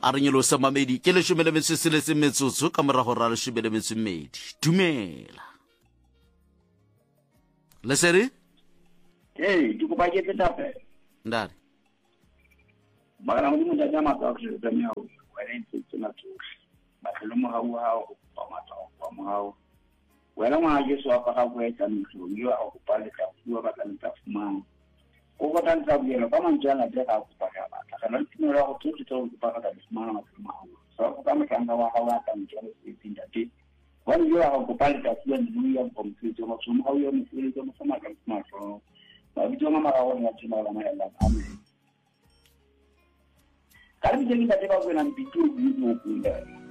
a re nyolosa mamedi ke 16 metsotso ka morago ra 12 dumela lesere di kopa ke tape ndare magana mo motho ya matsa go se tsenya o wena ntse na tsohle ba tlhelo mo ha o ba matsa ba mo ha wena mo ha je so apa ga go etsa ntlo yo a go pale ka fuwa ba ka nta fumana o go tantsa bjelo ka mantsana tse ga go pa ga ba ka la ntino go tsohle tse go pa ka fumana ma fumana so go ka motanga wa ha wa ka ntlo se tinda te wa yo a go pale ka fuwa ndi ya kompleto mo so mo yo mo se mo sama ka fumana so ba bitso ma mara wa ya tsima la ma ya amen. Kali jadi kita coba dengan bitu bitu